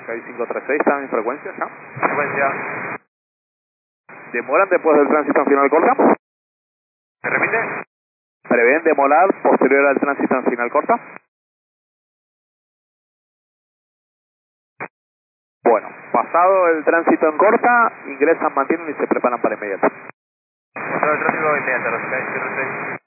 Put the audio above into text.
Sky 536, ¿están en frecuencia ya? Frecuencia. ¿Demoran después del tránsito en final corta? ¿Me repite? ¿Prevén demorar posterior al tránsito en final corta? Bueno, pasado el tránsito en corta, ingresan, mantienen y se preparan para inmediato. Control de tráfico inmediato, los Sky 06.